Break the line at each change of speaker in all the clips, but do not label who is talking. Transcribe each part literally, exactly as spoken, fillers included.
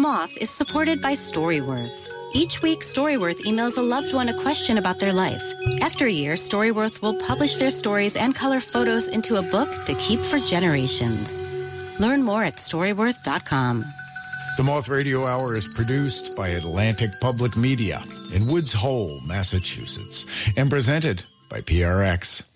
Moth is supported by Storyworth. Each week, Storyworth emails a loved one a question about their life. After a year, Storyworth will publish their stories and color photos into a book to keep for generations. Learn more at storyworth dot com.
The Moth Radio Hour is produced by Atlantic Public Media in Woods Hole, Massachusetts, and presented by P R X.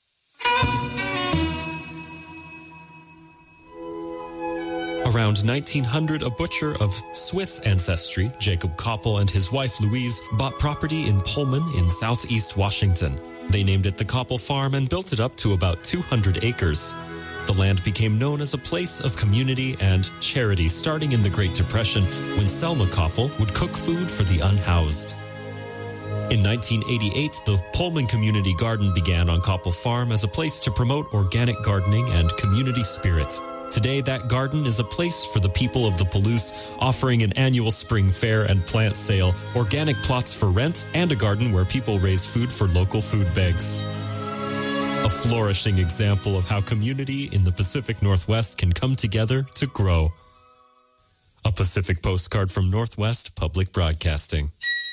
Around nineteen hundred, a butcher of Swiss ancestry, Jacob Koppel, and his wife Louise bought property in Pullman in southeast Washington. They named it the Koppel Farm and built it up to about two hundred acres. The land became known as a place of community and charity starting in the Great Depression when Selma Koppel would cook food for the unhoused. In nineteen eighty-eight, the Pullman Community Garden began on Koppel Farm as a place to promote organic gardening and community spirit. Today, that garden is a place for the people of the Palouse, offering an annual spring fair and plant sale, organic plots for rent, and a garden where people raise food for local food banks. A flourishing example of how community in the Pacific Northwest can come together to grow. A Pacific postcard from Northwest Public Broadcasting.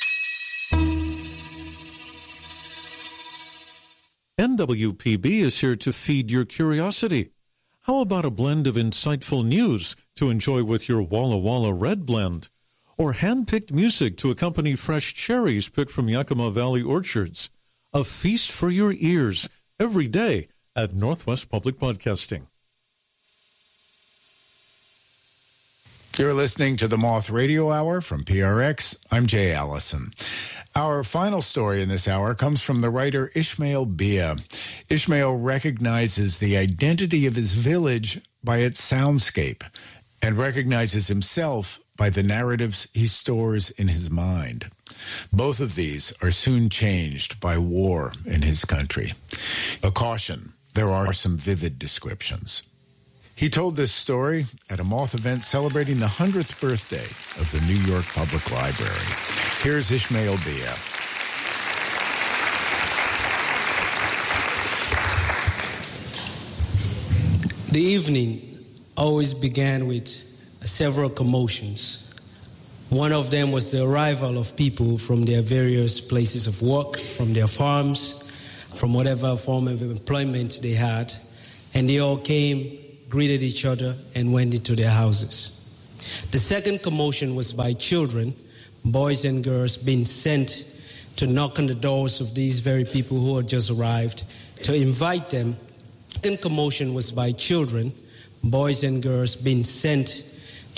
N W P B is here to feed your curiosity. How about a blend of insightful news to enjoy with your Walla Walla Red Blend? Or hand-picked music to accompany fresh cherries picked from Yakima Valley orchards? A feast for your ears every day at Northwest Public Broadcasting.
You're listening to the Moth Radio Hour from P R X. I'm Jay Allison. Our final story in this hour comes from the writer Ishmael Bia. Ishmael recognizes the identity of his village by its soundscape and recognizes himself by the narratives he stores in his mind. Both of these are soon changed by war in his country. A caution, there are some vivid descriptions. He told this story at a Moth event celebrating the hundredth birthday of the New York Public Library. Here's Ishmael Bia.
The evening always began with several commotions. One of them was the arrival of people from their various places of work, from their farms, from whatever form of employment they had, and they all came, greeted each other, and went into their houses. The second commotion was by children, boys and girls, being sent to knock on the doors of these very people who had just arrived, to invite them. The second commotion was by children, boys and girls, being sent